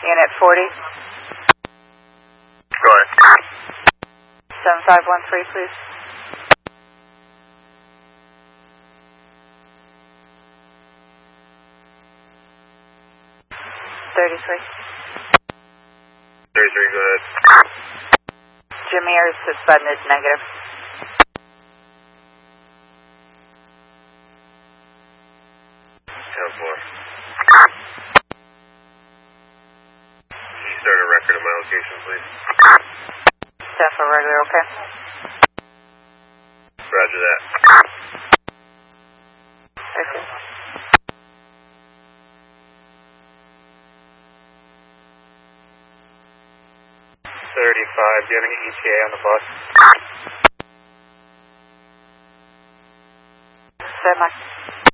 Unit 40. Go ahead. 7513, please. $33. 33, go ahead. Jameer is suspended, negative. Town 4. Can you start a record of my location, please? Staff for regular, okay? Roger that. Okay. Do you have any ETA on the bus? Semi.